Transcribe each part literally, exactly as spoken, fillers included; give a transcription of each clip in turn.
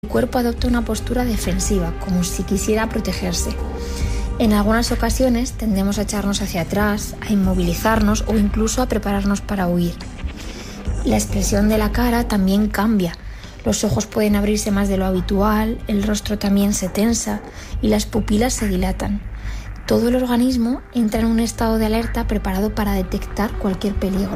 cuerpo adopta una postura defensiva, como si quisiera protegerse. En algunas ocasiones tendemos a echarnos hacia atrás, a inmovilizarnos o incluso a prepararnos para huir. La expresión de la cara también cambia. Los ojos pueden abrirse más de lo habitual, el rostro también se tensa y las pupilas se dilatan. Todo el organismo entra en un estado de alerta preparado para detectar cualquier peligro.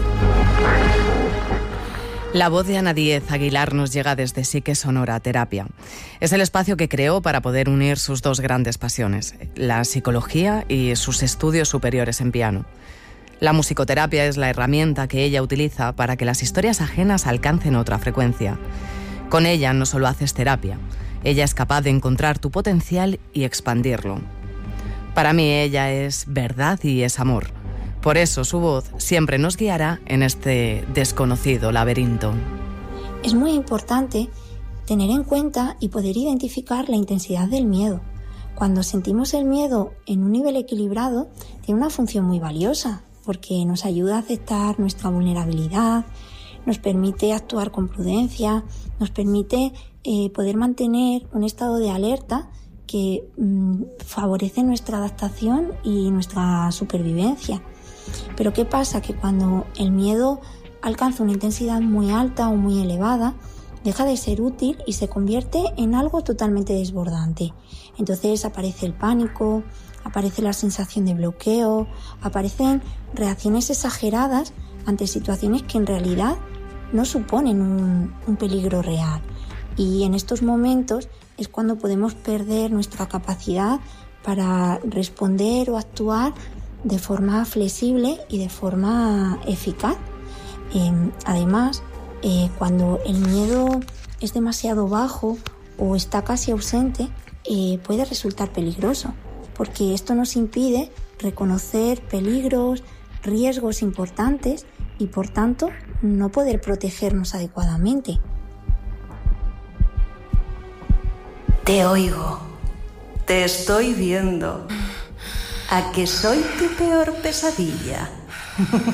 La voz de Ana Díez Aguilar nos llega desde Psique Sonora Terapia. Es el espacio que creó para poder unir sus dos grandes pasiones, la psicología y sus estudios superiores en piano. La musicoterapia es la herramienta que ella utiliza para que las historias ajenas alcancen otra frecuencia. Con ella no solo haces terapia, ella es capaz de encontrar tu potencial y expandirlo. Para mí ella es verdad y es amor. Por eso su voz siempre nos guiará en este desconocido laberinto. Es muy importante tener en cuenta y poder identificar la intensidad del miedo. Cuando sentimos el miedo en un nivel equilibrado, tiene una función muy valiosa, porque nos ayuda a aceptar nuestra vulnerabilidad, nos permite actuar con prudencia, nos permite eh, poder mantener un estado de alerta que mmm, favorece nuestra adaptación y nuestra supervivencia. Pero ¿qué pasa? Que cuando el miedo alcanza una intensidad muy alta o muy elevada, deja de ser útil y se convierte en algo totalmente desbordante. Entonces aparece el pánico, aparece la sensación de bloqueo, aparecen reacciones exageradas ante situaciones que en realidad no suponen un, un peligro real. Y en estos momentos es cuando podemos perder nuestra capacidad para responder o actuar de forma flexible y de forma eficaz. Eh, además, eh, cuando el miedo es demasiado bajo o está casi ausente, eh, puede resultar peligroso, porque esto nos impide reconocer peligros, riesgos importantes y, por tanto, no poder protegernos adecuadamente. Te oigo, te estoy viendo. ¿A que soy tu peor pesadilla?